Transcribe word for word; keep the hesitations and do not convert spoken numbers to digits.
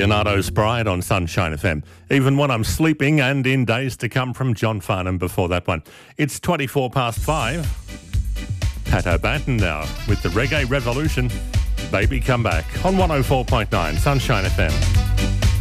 Leonardo's Bride on Sunshine F M. Even when I'm sleeping, and in days to come from John Farnham before that one. It's twenty-four past five. Pat O'Banton now with the Reggae Revolution. Baby Come Back on one oh four point nine Sunshine F M.